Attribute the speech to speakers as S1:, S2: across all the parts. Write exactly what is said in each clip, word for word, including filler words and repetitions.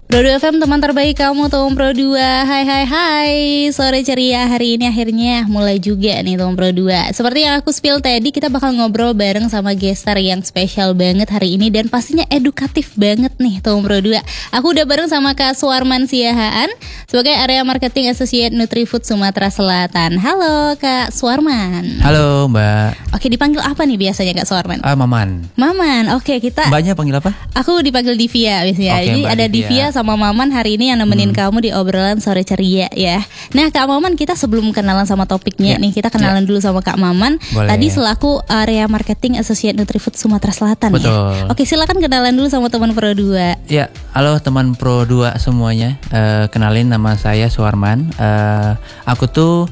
S1: Pro dua F M teman terbaik kamu, Tom Pro dua. Hai hai hai. Sore ceria hari ini akhirnya mulai juga nih Tom Pro dua. Seperti yang aku spill tadi, kita bakal ngobrol bareng sama gestar yang spesial banget hari ini dan pastinya edukatif banget nih Tom Pro dua. Aku udah bareng sama Kak Suarman Siahaan sebagai Area Marketing Associate Nutrifood Sumatera Selatan. Halo Kak Suarman.
S2: Halo Mbak.
S1: Oke, dipanggil apa nih biasanya Kak Suarman?
S2: Ah, Maman.
S1: Maman. Oke, kita
S2: Mbaknya panggil apa?
S1: Aku dipanggil Divia biasanya.
S2: Oke,
S1: Jadi
S2: Mbak
S1: ada
S2: Divia.
S1: Divia sama Maman hari ini yang nemenin
S2: Hmm.
S1: kamu di obrolan sore ceria ya. Nah Kak Maman, kita sebelum kenalan sama topiknya
S2: Ya.
S1: nih, kita kenalan
S2: Ya.
S1: dulu sama Kak Maman.
S2: Boleh.
S1: Tadi selaku Area Marketing Associate Nutrifood Sumatera Selatan.
S2: Betul.
S1: Ya. Oke, silakan kenalan dulu sama teman Pro dua.
S2: Ya, halo teman Pro dua semuanya. Eh, kenalin, nama saya Suarman. Eh, aku tuh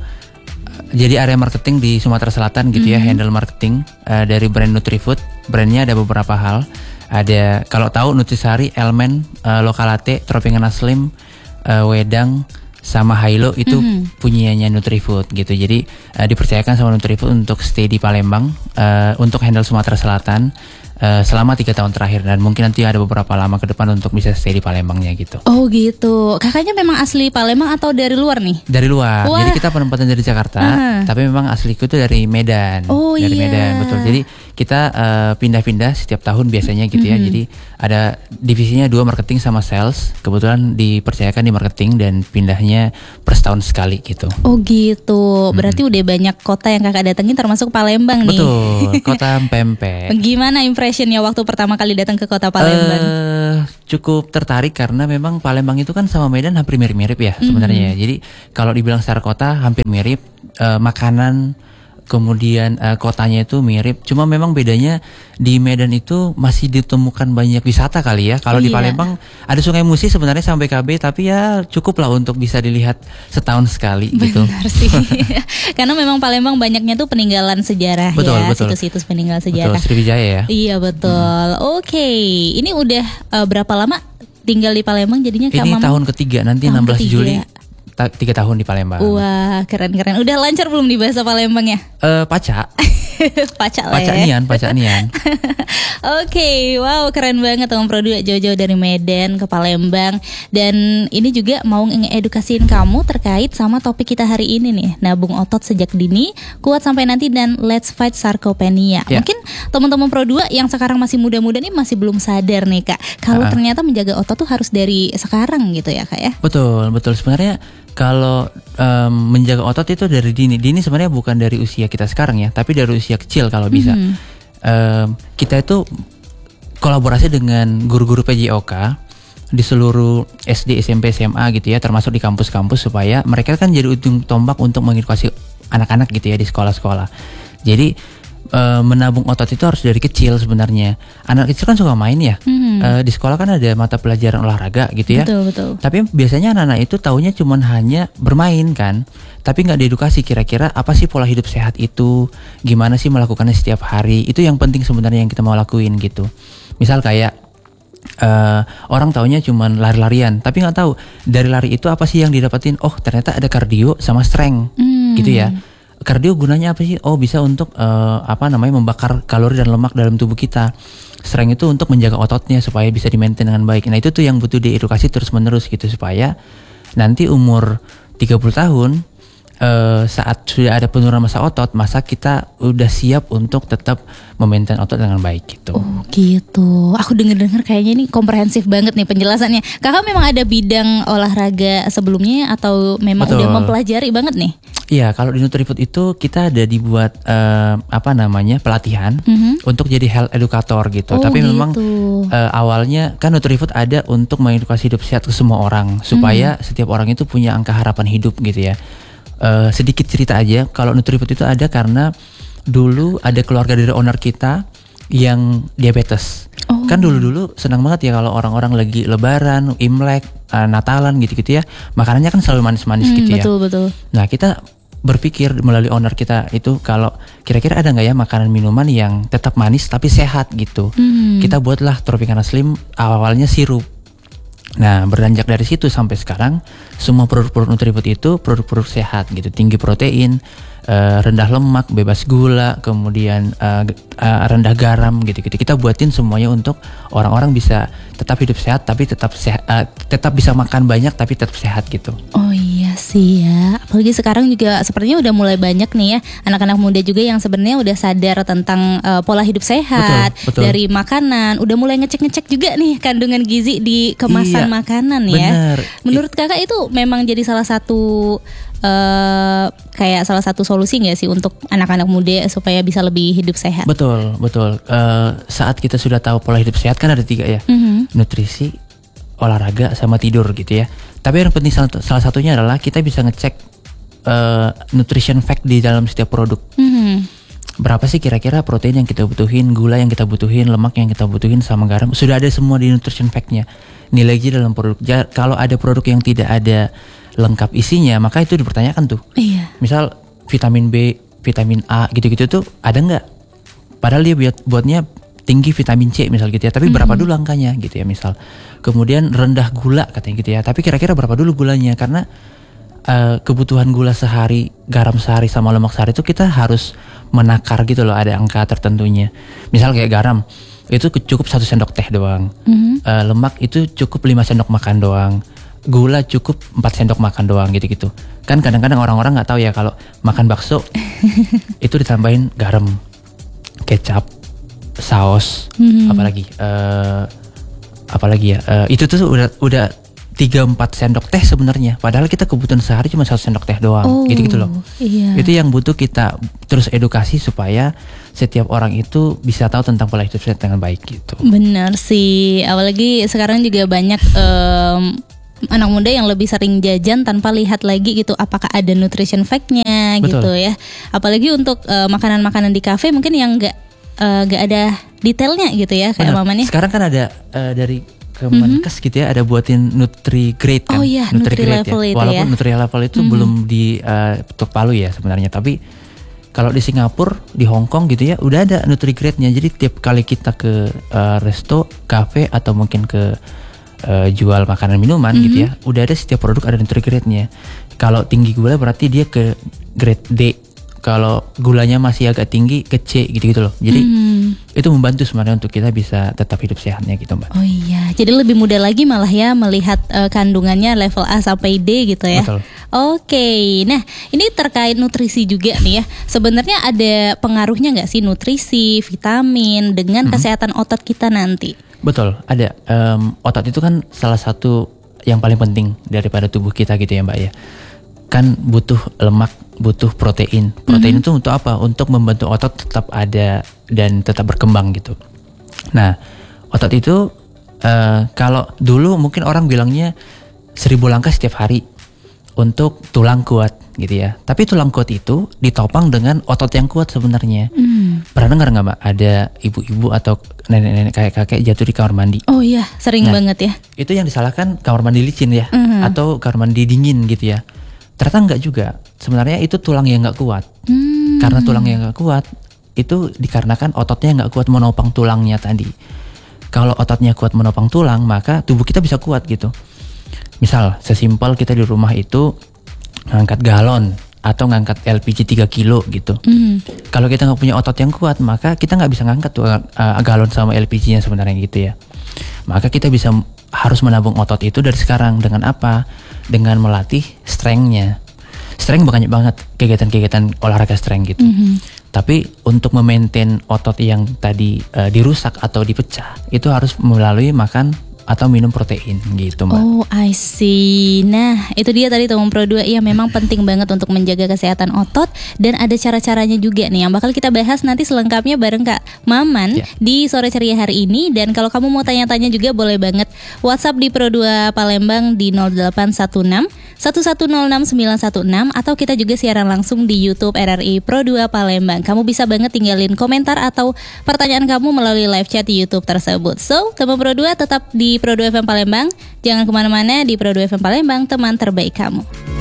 S2: jadi area marketing di Sumatera Selatan gitu ya,
S1: Mhm.
S2: handle marketing eh, dari brand Nutrifood. Brandnya ada beberapa hal. Ada, kalau tahu Nutrisari, Elmen, eh, Lokalate, Tropicana Slim, eh, Wedang, sama Hailo itu
S1: Mhm.
S2: punyanya Nutrifood gitu. Jadi eh, dipercayakan sama Nutrifood untuk stay di Palembang eh, untuk handle Sumatera Selatan eh, selama tiga tahun terakhir, dan mungkin nanti ada beberapa lama ke depan untuk bisa stay di Palembangnya gitu.
S1: Oh gitu. Kakaknya memang asli Palembang atau dari luar nih?
S2: Dari luar.
S1: Wah.
S2: Jadi kita penempatan dari Jakarta,
S1: Aha.
S2: tapi memang asliku itu dari Medan.
S1: Oh,
S2: dari
S1: iya.
S2: Medan, betul. Jadi kita eh, pindah-pindah setiap tahun biasanya gitu ya.
S1: Mhm.
S2: Jadi ada divisinya dua, marketing sama sales. Kebetulan dipercayakan di marketing dan pindahnya per setahun sekali gitu.
S1: Oh gitu. Berarti udah banyak kota yang kakak datengin termasuk Palembang nih.
S2: Betul, kota pempek.
S1: Gimana impressionnya waktu pertama kali datang ke kota Palembang?
S2: Eh, cukup tertarik karena memang Palembang itu kan sama Medan hampir mirip-mirip ya sebenarnya. Jadi kalau dibilang secara kota hampir mirip, eh, makanan kemudian eh, kotanya itu mirip. Cuma memang bedanya di Medan itu masih ditemukan banyak wisata kali ya. Kalau di
S1: Iya.
S2: Palembang ada Sungai Musi sebenarnya sama B K B, tapi ya cukup lah untuk bisa dilihat setahun sekali gitu.
S1: Benar sih. Karena memang Palembang banyaknya tuh peninggalan sejarah
S2: Betul,
S1: ya,
S2: betul.
S1: situs-situs peninggalan
S2: Betul,
S1: sejarah.
S2: Sriwijaya ya.
S1: Iya betul. Oke, ini udah eh, berapa lama tinggal di Palembang jadinya Kak
S2: Ini
S1: Mama?
S2: tahun ketiga, nanti
S1: Tahun
S2: enam belas
S1: ketiga.
S2: Juli ta- tiga tahun di Palembang.
S1: Wah, keren-keren. Udah lancar belum di bahasa Palembang ya?
S2: Eh, Paca,
S1: Pacak lah
S2: Paca
S1: ya.
S2: Nian, Paca Nian.
S1: Oke, wow, keren banget Om Pro dua jauh-jauh dari Medan ke Palembang. Dan ini juga mau ngeedukasiin kamu terkait sama topik kita hari ini nih, nabung otot sejak dini, kuat sampai nanti, dan let's fight sarkopenia.
S2: Ya.
S1: Mungkin teman-teman Pro dua yang sekarang masih muda-muda nih masih belum sadar nih Kak, kalau
S2: Ah.
S1: ternyata menjaga otot tuh harus dari sekarang gitu ya Kak ya.
S2: Betul, betul. Sebenarnya kalau em, menjaga otot itu dari dini. Dini sebenarnya bukan dari usia kita sekarang ya, tapi dari usia kecil kalau bisa.
S1: Mhm.
S2: Em, kita itu kolaborasi dengan guru-guru P J O K di seluruh S D, S M P, S M A gitu ya, termasuk di kampus-kampus, supaya mereka kan jadi ujung tombak untuk mengedukasi anak-anak gitu ya di sekolah-sekolah. Jadi eh, menabung otot itu harus dari kecil sebenarnya. Anak kecil kan suka main ya.
S1: Mhm.
S2: Eh, di sekolah kan ada mata pelajaran olahraga gitu ya.
S1: Betul betul.
S2: Tapi biasanya anak-anak itu taunya cuman hanya bermain kan, tapi nggak diedukasi kira-kira apa sih pola hidup sehat itu, gimana sih melakukannya setiap hari. Itu yang penting sebenarnya yang kita mau lakuin gitu. Misal kayak eh, orang taunya cuman lari-larian, tapi nggak tahu dari lari itu apa sih yang didapatin. Oh ternyata ada kardio sama strength
S1: Hmm.
S2: gitu ya. Kardio gunanya apa sih? Oh bisa untuk eh, apa namanya membakar kalori dan lemak dalam tubuh kita. Strength itu untuk menjaga ototnya supaya bisa di-maintain dengan baik. Nah itu tuh yang butuh diedukasi terus-menerus gitu, supaya nanti umur tiga puluh tahun eh, saat sudah ada penurunan massa otot, masa kita udah siap untuk tetap memaintain otot dengan baik gitu.
S1: Oh gitu. Aku denger-denger kayaknya ini komprehensif banget nih penjelasannya. Kakak memang ada bidang olahraga sebelumnya atau memang
S2: Betul.
S1: udah mempelajari banget nih?
S2: Iya, kalau di Nutrifood itu kita ada dibuat eh, apa namanya pelatihan
S1: Mhm.
S2: untuk jadi health educator gitu.
S1: Oh,
S2: Tapi
S1: gitu.
S2: memang eh, awalnya kan Nutrifood ada untuk mengedukasi hidup sehat ke semua orang, supaya setiap orang itu punya angka harapan hidup gitu ya. Eh, sedikit cerita aja, kalau Nutrifood itu ada karena dulu ada keluarga dari owner kita yang diabetes.
S1: Oh.
S2: Kan dulu-dulu senang banget ya kalau orang-orang lagi lebaran, Imlek, eh, Natalan gitu-gitu ya, makanannya kan selalu manis-manis
S1: Hmm,
S2: gitu ya.
S1: betul betul.
S2: Nah kita berpikir melalui owner kita itu kalau kira-kira ada nggak ya makanan minuman yang tetap manis tapi sehat gitu.
S1: Hmm.
S2: Kita buatlah Tropicana Slim, awalnya sirup. Nah, beranjak dari situ sampai sekarang, semua produk-produk Nutrifood itu produk-produk sehat gitu, tinggi protein, uh, rendah lemak, bebas gula, kemudian uh, uh, rendah garam gitu-gitu. Kita buatin semuanya untuk orang-orang bisa tetap hidup sehat, tapi tetap sehat, uh, tetap bisa makan banyak, tapi tetap sehat gitu.
S1: Oh iya sih ya, apalagi sekarang juga sepertinya udah mulai banyak nih ya anak-anak muda juga yang sebenarnya udah sadar tentang uh, pola hidup sehat,
S2: betul, betul.
S1: Dari makanan, udah mulai ngecek-ngecek juga nih kandungan gizi di kemasan
S2: Iya,
S1: makanan ya.
S2: bener.
S1: Menurut kakak itu memang jadi salah satu uh, kayak salah satu solusi nggak sih untuk anak-anak muda supaya bisa lebih hidup sehat?
S2: Betul, betul. Uh, saat kita sudah tahu pola hidup sehat kan ada tiga ya,
S1: Mm-hmm.
S2: nutrisi, olahraga, sama tidur gitu ya. Tapi yang penting salah, salah satunya adalah kita bisa ngecek uh, nutrition fact di dalam setiap produk.
S1: Mm-hmm.
S2: Berapa sih kira-kira protein yang kita butuhin, gula yang kita butuhin, lemak yang kita butuhin, sama garam. Sudah ada semua di nutrition fact-nya. Nilai gizi dalam produk. Ja, kalau ada produk yang tidak ada lengkap isinya, maka itu dipertanyakan tuh.
S1: Iya.
S2: Misal vitamin B, vitamin A gitu-gitu tuh ada nggak? Padahal dia buat, buatnya tinggi vitamin C misal gitu ya. Tapi berapa
S1: Mm-hmm.
S2: dulu angkanya gitu ya misal. Kemudian rendah gula katanya gitu ya. Tapi kira-kira berapa dulu gulanya? Karena uh, kebutuhan gula sehari, garam sehari, sama lemak sehari itu kita harus menakar gitu loh, ada angka tertentunya. Misal kayak garam itu cukup satu sendok teh doang.
S1: Mm-hmm.
S2: Uh, lemak itu cukup lima sendok makan doang. Gula cukup empat sendok makan doang gitu-gitu. Kan kadang-kadang orang-orang nggak tahu ya kalau makan bakso itu ditambahin garam, kecap, saus,
S1: Mm-hmm.
S2: apalagi uh, apalagi ya. Uh, itu tuh udah udah tiga empat sendok teh sebenarnya. Padahal kita kebutuhan sehari cuma satu sendok teh doang.
S1: Oh,
S2: Gitu-gitu loh.
S1: Iya.
S2: Itu yang butuh kita terus edukasi supaya setiap orang itu bisa tahu tentang pola hidup sehat dengan baik gitu.
S1: Benar sih, apalagi sekarang juga banyak em, anak muda yang lebih sering jajan tanpa lihat lagi gitu apakah ada nutrition fact-nya.
S2: Betul.
S1: Gitu ya. Apalagi untuk eh, makanan-makanan di kafe mungkin yang nggak eh, nggak ada detailnya gitu ya kayak
S2: Benar.
S1: mamanya.
S2: Sekarang kan ada uh, dari Kemenkes gitu ya, ada buatin Nutri Grade kan.
S1: Oh iya,
S2: Nutri
S1: Nutri
S2: Grade
S1: Level
S2: ya.
S1: itu
S2: Walaupun
S1: ya.
S2: Nutri Level itu
S1: Mhm.
S2: belum di uh, ketuk palu ya sebenarnya, tapi kalau di Singapura, di Hong Kong gitu ya, udah ada Nutri Grade-nya. Jadi tiap kali kita ke uh, resto, kafe atau mungkin ke uh, jual makanan minuman
S1: Mhm.
S2: gitu ya, udah ada setiap produk ada Nutri Grade-nya. Kalau tinggi gula berarti dia ke grade D. Kalau gulanya masih agak tinggi ke C gitu-gitu loh. Jadi
S1: Hmm.
S2: itu membantu sebenarnya untuk kita bisa tetap hidup sehatnya gitu Mbak.
S1: Oh iya, jadi lebih mudah lagi malah ya melihat eh, kandungannya level A sampai D gitu ya.
S2: Betul.
S1: Oke, nah ini terkait nutrisi juga nih ya. Sebenarnya ada pengaruhnya nggak sih nutrisi, vitamin dengan
S2: Mhm.
S1: kesehatan otot kita nanti?
S2: Betul, ada. Em, otot itu kan salah satu yang paling penting daripada tubuh kita gitu ya Mbak ya. Kan butuh lemak, butuh protein. Protein
S1: Mhm.
S2: itu untuk apa? Untuk membantu otot tetap ada dan tetap berkembang gitu. Nah, otot itu eh, kalau dulu mungkin orang bilangnya seribu langkah setiap hari untuk tulang kuat gitu ya. Tapi tulang kuat itu ditopang dengan otot yang kuat sebenarnya.
S1: Hmm.
S2: Pernah dengar nggak Mbak? Ada ibu-ibu atau nenek-nenek kakek-kakek jatuh di kamar mandi.
S1: Oh iya, sering
S2: Nah,
S1: banget ya.
S2: Itu yang disalahkan kamar mandi licin ya,
S1: Mhm.
S2: atau kamar mandi dingin gitu ya. Ternyata enggak juga. Sebenarnya itu tulang yang enggak kuat.
S1: Hmm.
S2: Karena tulang yang enggak kuat itu dikarenakan ototnya enggak kuat menopang tulangnya tadi. Kalau ototnya kuat menopang tulang, maka tubuh kita bisa kuat gitu. Misal sesimpel kita di rumah itu ngangkat galon atau ngangkat L P G tiga kilo gitu.
S1: Hmm.
S2: Kalau kita nggak punya otot yang kuat, maka kita nggak bisa ngangkat tuh uh, galon sama L P G-nya sebenarnya gitu ya. Maka kita bisa harus menabung otot itu dari sekarang dengan apa? Dengan melatih strength-nya. Strength banyak banget kegiatan-kegiatan olahraga strength gitu.
S1: Mhm.
S2: Tapi untuk memaintain otot yang tadi uh, dirusak atau dipecah, itu harus melalui makan atau minum protein gitu Mbak.
S1: Oh, I see. Nah, itu dia tadi teman Pro dua. Iya, memang penting banget untuk menjaga kesehatan otot dan ada cara-caranya juga nih yang bakal kita bahas nanti selengkapnya bareng Kak Maman
S2: Ya.
S1: di Sore Ceria hari ini. Dan kalau kamu mau tanya-tanya juga boleh banget WhatsApp di Pro dua Palembang di nol delapan satu enam satu satu nol enam sembilan satu enam atau kita juga siaran langsung di YouTube R R I Pro dua Palembang. Kamu bisa banget tinggalin komentar atau pertanyaan kamu melalui live chat di YouTube tersebut. So, teman Pro dua tetap di Pro dua F M Palembang. Jangan kemana-mana, di Pro dua F M Palembang, teman terbaik kamu.